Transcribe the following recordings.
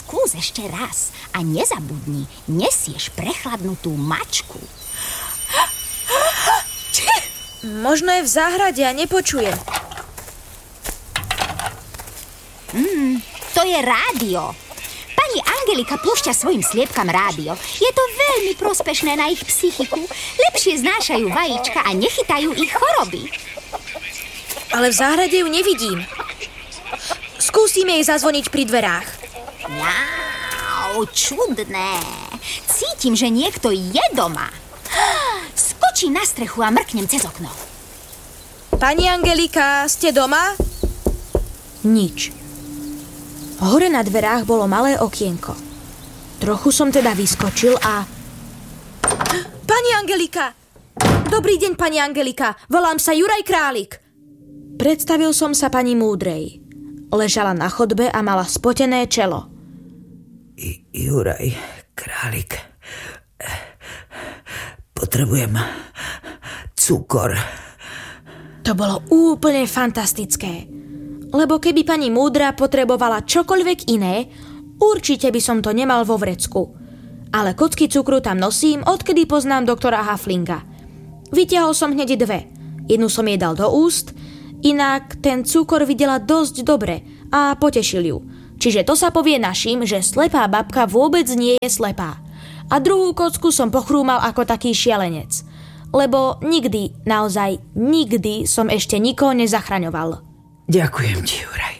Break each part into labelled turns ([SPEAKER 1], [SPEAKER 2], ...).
[SPEAKER 1] skús ešte raz a nezabudni, nesieš prechladnutú mačku.
[SPEAKER 2] Možno je v záhrade a nepočujem.
[SPEAKER 1] To je rádio. Pani Angelika púšťa svojim sliepkam rádio. Je to veľmi prospešné na ich psychiku. Lepšie znášajú vajíčka a nechytajú ich choroby.
[SPEAKER 2] Ale v záhrade ju nevidím. Skúsime jej zazvoniť pri dverách.
[SPEAKER 1] Čudné. Cítim, že niekto je doma. Skočím na strechu a mrknem cez okno.
[SPEAKER 2] Pani Angelika, ste doma? Nič. Hore na dverách bolo malé okienko. Trochu som teda vyskočil a... Pani Angelika! Dobrý deň, pani Angelika. Volám sa Juraj Králik. Predstavil som sa pani Múdrej. Ležala na chodbe a mala spotené čelo.
[SPEAKER 3] Juraj Králik. Potrebujem cukor.
[SPEAKER 2] To bolo úplne fantastické. Lebo keby pani Múdra potrebovala čokoľvek iné, určite by som to nemal vo vrecku. Ale kocky cukru tam nosím, odkedy poznám doktora Haflinga. Vytiahol som hneď 2. Jednu som jej dal do úst, inak ten cukor videla dosť dobre a potešil ju. Čiže to sa povie našim, že slepá babka vôbec nie je slepá. A druhú kocku som pochrúmal ako taký šialenec. Lebo nikdy, naozaj nikdy som ešte nikoho nezachraňoval.
[SPEAKER 3] Ďakujem ti, Juraj.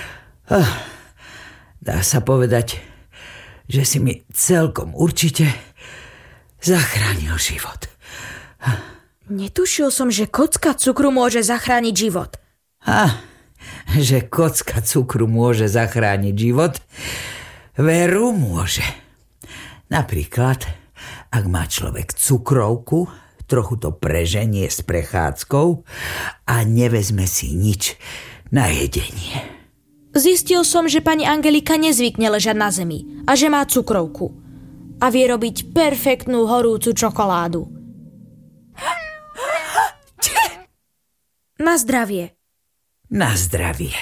[SPEAKER 3] Dá sa povedať, že si mi celkom určite zachránil život.
[SPEAKER 2] Netušil som, že kocka cukru môže zachrániť život.
[SPEAKER 3] Že kocka cukru môže zachrániť život? Veru môže. Napríklad, ak má človek cukrovku, trochu to preženie s prechádzkou a nevezme si nič na jedenie.
[SPEAKER 2] Zistil som, že pani Angelika nezvykne ležať na zemi a že má cukrovku. A vie robiť perfektnú horúcu čokoládu. Na zdravie.
[SPEAKER 3] Na zdravie.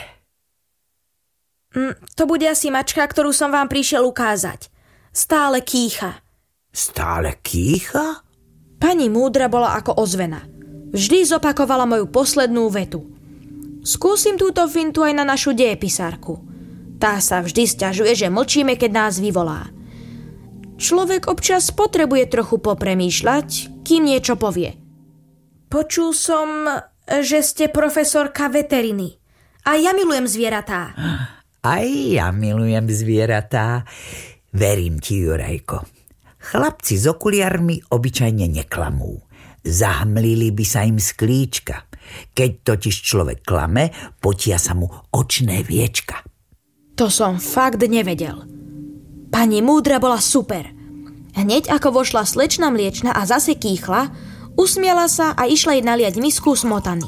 [SPEAKER 2] To bude asi mačka, ktorú som vám prišiel ukázať. Stále kýcha.
[SPEAKER 3] Stále kýcha?
[SPEAKER 2] Pani Múdra bola ako ozvena. Vždy zopakovala moju poslednú vetu. Skúsim túto fintu aj na našu dejepisárku. Tá sa vždy sťažuje, že mlčíme, keď nás vyvolá. Človek občas potrebuje trochu popremýšľať, kým niečo povie. Počul som, že ste profesorka veteriny. A ja milujem zvieratá.
[SPEAKER 3] Aj ja milujem zvieratá. Verím ti, Jurajko. Chlapci s okuliarmi obyčajne neklamú. Zahmlili by sa im sklíčka. Keď totiž človek klame, potia sa mu očné viečka.
[SPEAKER 2] To som fakt nevedel. Pani Múdra bola super. Hneď ako vošla slečna mliečna a zase kýchla, usmiala sa a išla jej naliať misku smotany.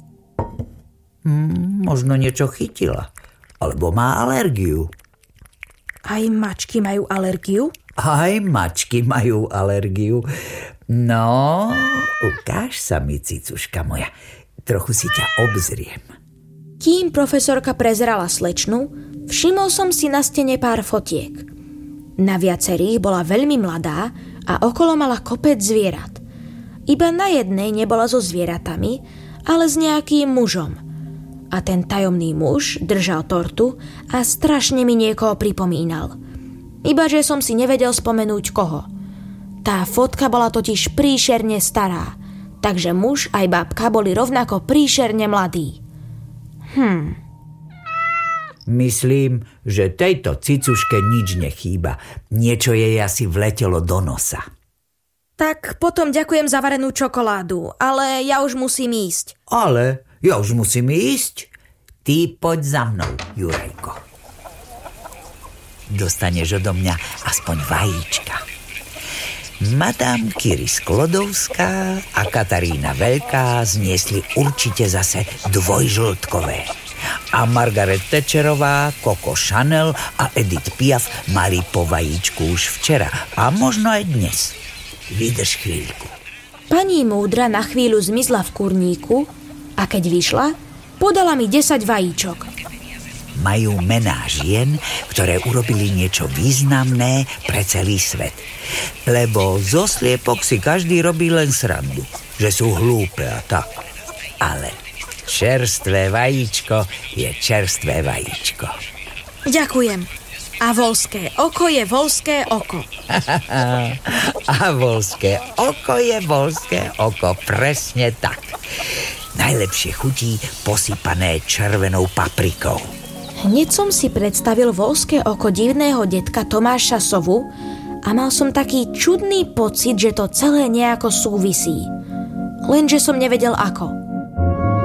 [SPEAKER 3] Možno niečo chytila. Alebo má alergiu.
[SPEAKER 2] Aj mačky majú alergiu?
[SPEAKER 3] Aj mačky majú alergiu. No, ukáž sa mi, cicuška moja. Trochu si ťa obzriem.
[SPEAKER 2] Kým profesorka prezerala slečnu, všimol som si na stene pár fotiek. Na viacerých bola veľmi mladá a okolo mala kopec zvierat. Iba na jednej nebola so zvieratami, ale s nejakým mužom. A ten tajomný muž držal tortu a strašne mi niekoho pripomínal. Ibaže som si nevedel spomenúť koho. Tá fotka bola totiž príšerne stará, takže muž aj babka boli rovnako príšerne mladí.
[SPEAKER 3] Myslím, že tejto cicuške nič nechýba. Niečo jej asi vletelo do nosa.
[SPEAKER 2] Tak potom ďakujem za varenú čokoládu, ale ja už musím ísť.
[SPEAKER 3] Ale ja už musím ísť? Ty poď za mnou, Jurajko. Dostaneš odo mňa aspoň vajíčka. Madame Curie Sklodovská a Katarína Veľká zniesli určite zase dvojžltkové. A Margaret Thatcherová, Coco Chanel a Edith Piaf mali po vajíčku už včera a možno aj dnes. Vydrž chvíľku.
[SPEAKER 2] Pani Múdra na chvíľu zmizla v kurníku a keď vyšla, podala mi 10 vajíčok.
[SPEAKER 3] majú mená žien, ktoré urobili niečo významné pre celý svet. Lebo zo sliepok si každý robí len srandu, že sú hlúpe a tak. Ale čerstvé vajíčko je čerstvé vajíčko.
[SPEAKER 2] Ďakujem. A voľské oko je voľské oko.
[SPEAKER 3] A voľské oko je voľské oko, presne tak. Najlepšie chutí posypané červenou paprikou.
[SPEAKER 2] Hneď som si predstavil voľské oko divného detka Tomáša Sovu a mal som taký čudný pocit, že to celé nejako súvisí. Lenže som nevedel ako.